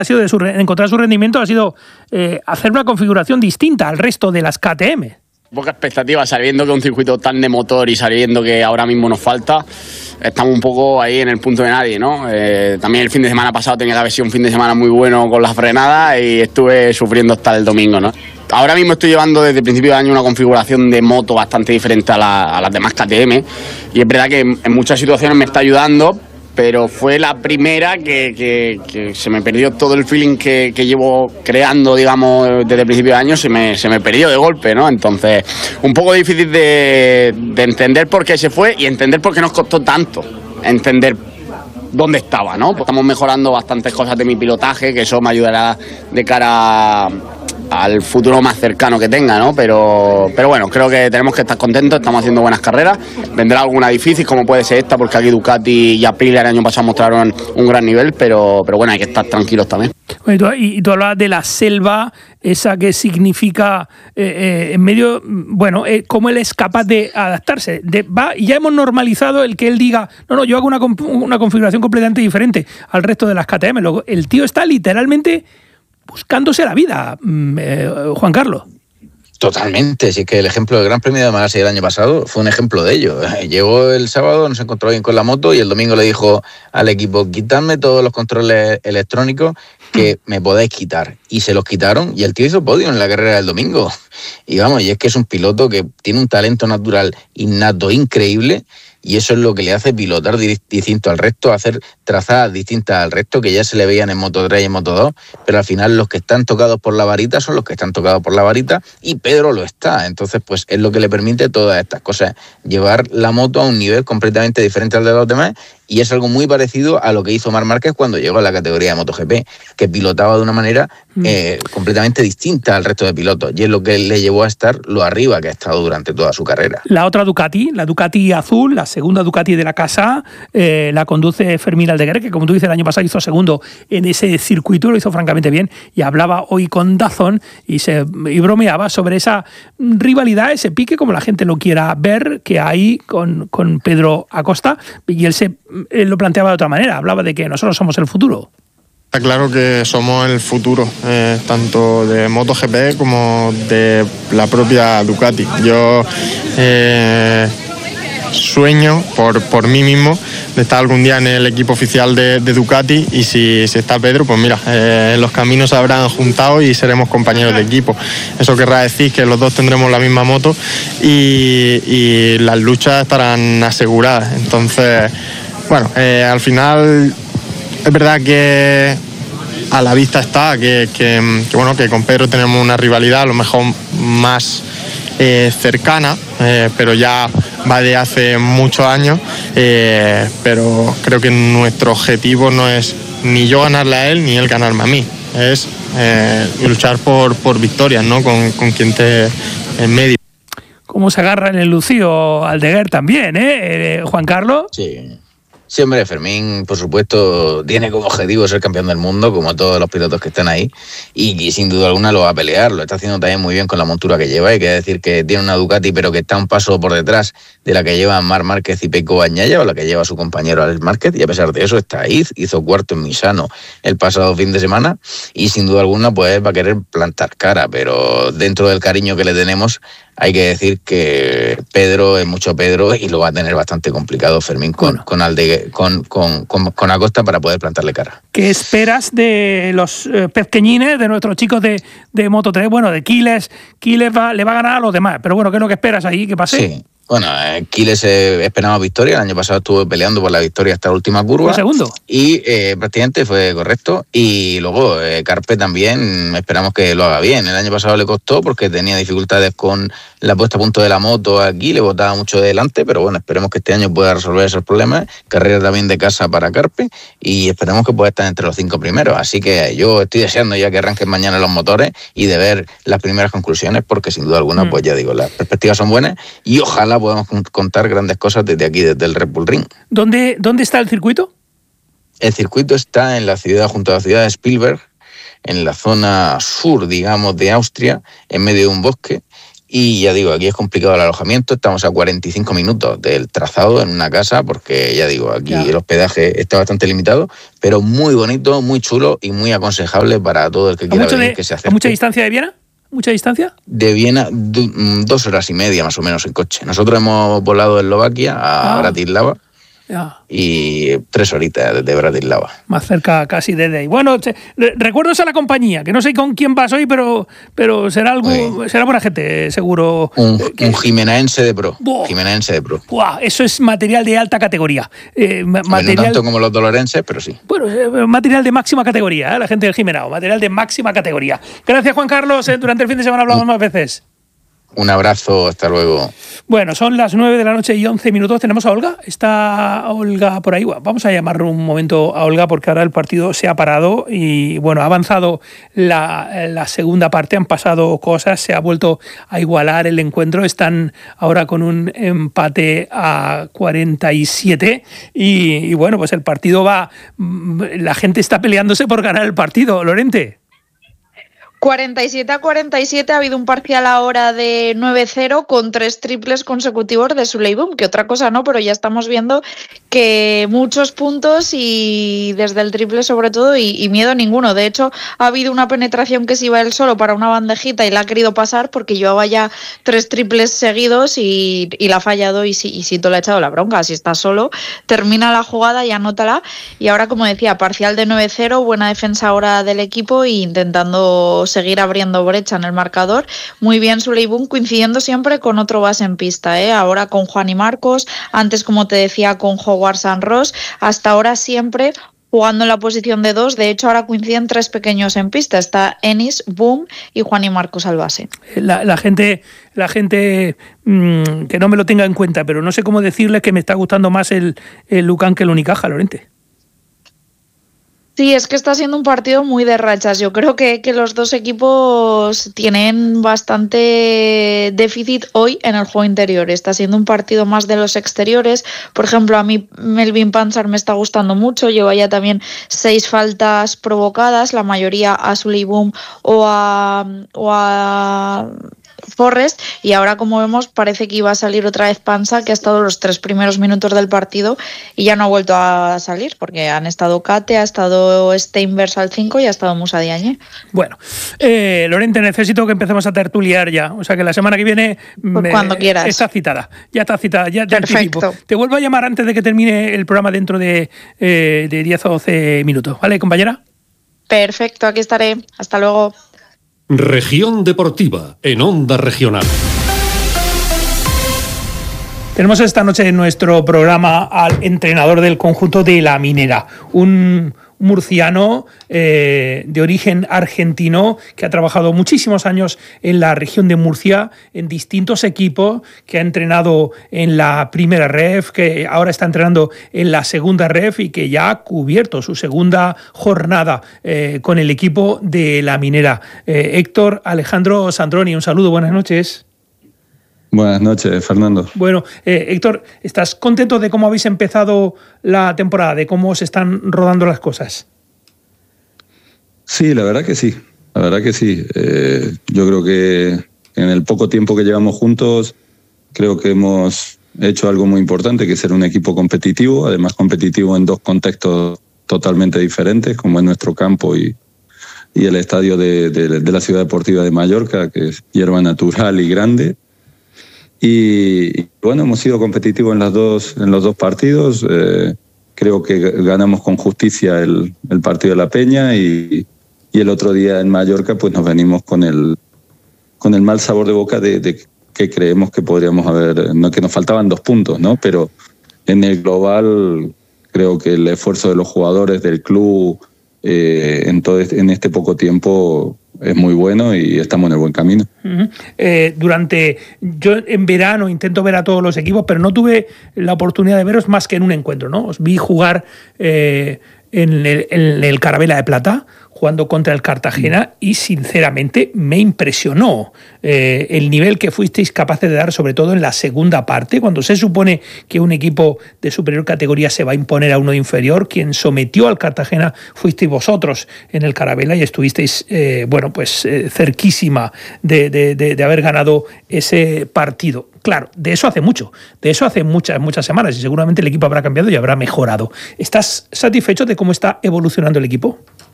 ha sido encontrar su rendimiento, ha sido hacer una configuración distinta al resto de las KTM. Poca expectativa, sabiendo que es un circuito tan de motor y sabiendo que ahora mismo nos falta, estamos un poco ahí en el punto de nadie, ¿no? También el fin de semana pasado tenía que haber sido un fin de semana muy bueno con las frenadas y estuve sufriendo hasta el domingo, ¿no? Ahora mismo estoy llevando desde el principio de año una configuración de moto bastante diferente a las demás KTM y es verdad que en muchas situaciones me está ayudando, pero fue la primera que se me perdió todo el feeling que llevo creando, digamos, desde el principio de año, se me perdió de golpe, ¿no? Entonces, un poco difícil de entender por qué se fue y entender por qué nos costó tanto entender dónde estaba, ¿no? Pues estamos mejorando bastantes cosas de mi pilotaje, que eso me ayudará de cara al futuro más cercano que tenga, ¿no? Pero bueno, creo que tenemos que estar contentos, estamos haciendo buenas carreras, vendrá alguna difícil como puede ser esta, porque aquí Ducati y Aprilia el año pasado mostraron un gran nivel, pero bueno, hay que estar tranquilos también. Y tú hablabas de la selva, esa que significa en medio, bueno, cómo él es capaz de adaptarse. Ya hemos normalizado el que él diga, no, yo hago una configuración completamente diferente al resto de las KTM. El tío está literalmente buscándose la vida, Juan Carlos. Totalmente, sí que el ejemplo del Gran Premio de Malasia el año pasado fue un ejemplo de ello. Llegó el sábado, no se encontró bien con la moto y el domingo le dijo al equipo, quitadme todos los controles electrónicos que me podéis quitar. Y se los quitaron y el tío hizo podio en la carrera del domingo. Y vamos, y es que es un piloto que tiene un talento natural innato increíble. Y eso es lo que le hace pilotar distinto al resto, hacer trazadas distintas al resto, que ya se le veían en Moto3 y en Moto2, pero al final los que están tocados por la varita son los que están tocados por la varita, y Pedro lo está. Entonces, pues es lo que le permite todas estas cosas, llevar la moto a un nivel completamente diferente al de los demás, y es algo muy parecido a lo que hizo Marc Márquez cuando llegó a la categoría de MotoGP, que pilotaba de una manera completamente distinta al resto de pilotos, y es lo que le llevó a estar lo arriba que ha estado durante toda su carrera. La otra Ducati, la Ducati azul, la segunda Ducati de la casa, la conduce Fermín Aldeguer, que como tú dices, el año pasado hizo segundo en ese circuito, lo hizo francamente bien, y hablaba hoy con DAZN y bromeaba sobre esa rivalidad, ese pique, como la gente lo quiera ver, que hay con Pedro Acosta, y él lo planteaba de otra manera, hablaba de que nosotros somos el futuro. Está claro que somos el futuro, tanto de MotoGP como de la propia Ducati. Yo sueño por mí mismo de estar algún día en el equipo oficial de Ducati, y si está Pedro, pues mira, los caminos se habrán juntado y seremos compañeros de equipo. Eso querrá decir que los dos tendremos la misma moto y las luchas estarán aseguradas. Entonces, bueno, al final es verdad que a la vista está que con Pedro tenemos una rivalidad a lo mejor más cercana, pero ya va de hace muchos años, pero creo que nuestro objetivo no es ni yo ganarle a él ni él ganarme a mí, es luchar por victorias, ¿no? Con quien esté en medio. ¿Cómo se agarra en el Lucío Aldeguer también, Juan Carlos? Sí. Sí, hombre, Fermín, por supuesto, tiene como objetivo ser campeón del mundo, como todos los pilotos que están ahí, y sin duda alguna lo va a pelear. Lo está haciendo también muy bien con la montura que lleva. Hay que decir que tiene una Ducati, pero que está un paso por detrás de la que llevan Marc Márquez y Pecco Bagnaia, o la que lleva su compañero Alex Márquez, y a pesar de eso está ahí, hizo cuarto en Misano el pasado fin de semana, y sin duda alguna pues va a querer plantar cara, pero dentro del cariño que le tenemos, hay que decir que Pedro es mucho Pedro y lo va a tener bastante complicado Fermín con Acosta para poder plantarle cara. ¿Qué esperas de los pequeñines, de nuestros chicos de Moto3? Bueno, de Quiles le va a ganar a los demás, pero bueno, ¿qué es lo que esperas ahí? ¿Qué pase? Sí. Bueno, Quiles esperaba victoria. El año pasado estuvo peleando por la victoria hasta la última curva. ¿Un segundo? Y prácticamente fue correcto. Y luego Carpe también esperamos que lo haga bien. El año pasado le costó porque tenía dificultades con la puesta a punto de la moto aquí, le botaba mucho de delante, pero bueno, esperemos que este año pueda resolver esos problemas. Carrera también de casa para Carpe y esperemos que pueda estar entre los 5 primeros. Así que yo estoy deseando ya que arranquen mañana los motores y de ver las primeras conclusiones, porque sin duda alguna, pues ya digo, las perspectivas son buenas y ojalá podamos contar grandes cosas desde aquí, desde el Red Bull Ring. ¿Dónde está el circuito? El circuito está en la ciudad, junto a la ciudad de Spielberg, en la zona sur, digamos, de Austria, en medio de un bosque. Y ya digo, aquí es complicado el alojamiento, estamos a 45 minutos del trazado en una casa, porque ya digo, aquí el hospedaje está bastante limitado, pero muy bonito, muy chulo y muy aconsejable para todo el que quiera venir, que se acerque. ¿A mucha distancia de Viena? ¿Mucha distancia? De Viena, 2 horas y media más o menos en coche. Nosotros hemos volado de Eslovaquia a Bratislava. Y 3 horitas de Bratislava. Más cerca casi desde ahí. Bueno, recuerdos a la compañía, que no sé con quién vas hoy, pero será será buena gente, seguro. Un jimenaense de pro. Jimenaense de pro. Buah, eso es material de alta categoría. No tanto como los dolorenses, pero sí. Bueno, material de máxima categoría, la gente del Jimenao, material de máxima categoría. Gracias, Juan Carlos. Durante el fin de semana hablamos más veces. Un abrazo, hasta luego. Bueno, son las 9:11 p.m. Tenemos a Olga. ¿Está Olga por ahí? Vamos a llamar un momento a Olga porque ahora el partido se ha parado y bueno, ha avanzado la segunda parte, han pasado cosas, se ha vuelto a igualar el encuentro. Están ahora con un empate a 47 y bueno, pues el partido va... La gente está peleándose por ganar el partido, Lorente. 47-47, ha habido un parcial ahora de 9-0 con 3 triples consecutivos de Suleiman, que otra cosa no, pero ya estamos viendo que muchos puntos y desde el triple sobre todo y miedo ninguno. De hecho, ha habido una penetración que se iba él solo para una bandejita y la ha querido pasar porque llevaba ya 3 triples seguidos y la ha fallado y Sito le ha echado la bronca. Si está solo, termina la jugada y anótala. Y ahora, como decía, parcial de 9-0, buena defensa ahora del equipo e intentando seguir abriendo brecha en el marcador. Muy bien Suleiman, coincidiendo siempre con otro base en pista, ahora con Juan y Marcos, antes como te decía con Howard San Ross, hasta ahora siempre jugando en la posición de 2. De hecho ahora coinciden 3 pequeños en pista, está Enis, Boom y Juan y Marcos al base. La gente que no me lo tenga en cuenta, pero no sé cómo decirles que me está gustando más el Lucan que el Unicaja, Lorente. Sí, es que está siendo un partido muy de rachas. Yo creo que los dos equipos tienen bastante déficit hoy en el juego interior. Está siendo un partido más de los exteriores. Por ejemplo, a mí Melvin Panzar me está gustando mucho. Lleva ya también 6 faltas provocadas, la mayoría a Suleiman o a Forrest, y ahora como vemos parece que iba a salir otra vez Panza, que ha estado los 3 primeros minutos del partido y ya no ha vuelto a salir porque han estado Kate, ha estado Steinbergs al 5 y ha estado Musa Diagne. Bueno, Lorente, necesito que empecemos a tertuliar ya, o sea que la semana que viene cuando quieras. Está citada, ya perfecto. Te vuelvo a llamar antes de que termine el programa dentro de 10 o 12 minutos, ¿vale, compañera? Perfecto, aquí estaré, hasta luego. Región Deportiva, en Onda Regional. Tenemos esta noche en nuestro programa al entrenador del conjunto de La Minera, un murciano de origen argentino que ha trabajado muchísimos años en la región de Murcia, en distintos equipos, que ha entrenado en la primera ref, que ahora está entrenando en la segunda ref y que ya ha cubierto su segunda jornada con el equipo de La Minera. Héctor Alejandro Sandroni, un saludo, buenas noches. Buenas noches, Fernando. Bueno, Héctor, ¿estás contento de cómo habéis empezado la temporada, de cómo se están rodando las cosas? Sí, la verdad que sí. La verdad que sí. Yo creo que en el poco tiempo que llevamos juntos, creo que hemos hecho algo muy importante, que es ser un equipo competitivo, además competitivo en 2 contextos totalmente diferentes, como es nuestro campo y el estadio de la Ciudad Deportiva de Mallorca, que es hierba natural y grande. Y bueno, hemos sido competitivos en los dos partidos. Creo que ganamos con justicia el partido de La Peña y el otro día en Mallorca pues nos venimos con el mal sabor de boca de que creemos que podríamos haber, no, que nos faltaban 2 puntos, ¿no? Pero en el global creo que el esfuerzo de los jugadores del club en este poco tiempo es muy bueno y estamos en el buen camino. Yo en verano intento ver a todos los equipos, pero no tuve la oportunidad de veros más que en un encuentro, ¿no? Os vi jugar en el Carabela de Plata jugando contra el Cartagena y sinceramente me impresionó el nivel que fuisteis capaces de dar, sobre todo en la segunda parte, cuando se supone que un equipo de superior categoría se va a imponer a uno de inferior. Quien sometió al Cartagena fuisteis vosotros en el Carabela y estuvisteis cerquísima de haber ganado ese partido. Claro, de eso hace mucho, de eso hace muchas semanas y seguramente el equipo habrá cambiado y habrá mejorado. ¿Estás satisfecho de cómo está evolucionando el equipo?